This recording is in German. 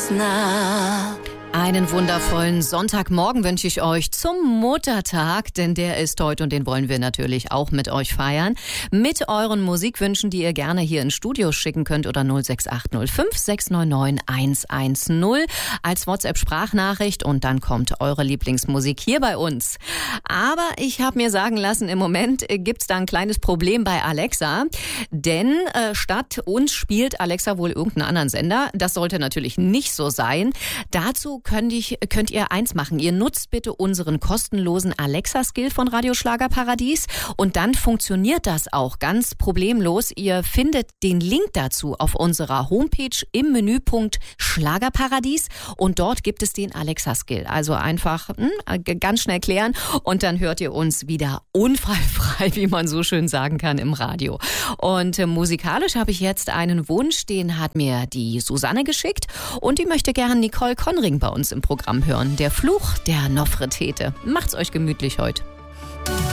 nah. Einen wundervollen Sonntagmorgen wünsche ich euch zum Muttertag, denn der ist heute und den wollen wir natürlich auch mit euch feiern. Mit euren Musikwünschen, die ihr gerne hier ins Studio schicken könnt oder 06805 699 110 als WhatsApp-Sprachnachricht und dann kommt eure Lieblingsmusik hier bei uns. Aber ich habe mir sagen lassen, im Moment gibt's da ein kleines Problem bei Alexa, denn statt uns spielt Alexa wohl irgendeinen anderen Sender. Das sollte natürlich nicht so sein. Dazu könnt ihr eins machen. Ihr nutzt bitte unseren kostenlosen Alexa-Skill von Radio Schlagerparadies und dann funktioniert das auch ganz problemlos. Ihr findet den Link dazu auf unserer Homepage im Menüpunkt Schlagerparadies und dort gibt es den Alexa-Skill. Also einfach ganz schnell klären und dann hört ihr uns wieder unfallfrei, wie man so schön sagen kann, im Radio. Und musikalisch habe ich jetzt einen Wunsch, den hat mir die Susanne geschickt und die möchte gerne Nicole Conring bei uns im Programm hören. Der Fluch der Nofretete. Macht's euch gemütlich heute.